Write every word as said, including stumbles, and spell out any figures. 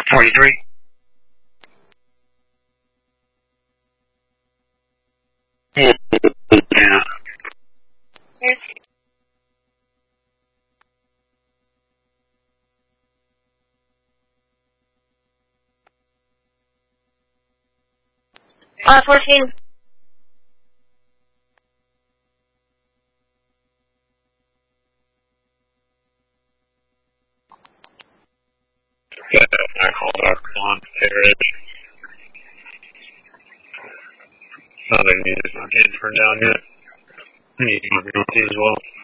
forty-three. Yeah. Uh, fourteen. Yeah, I called up on Paris. Nothing needed not getting turned down yet. Need to as well.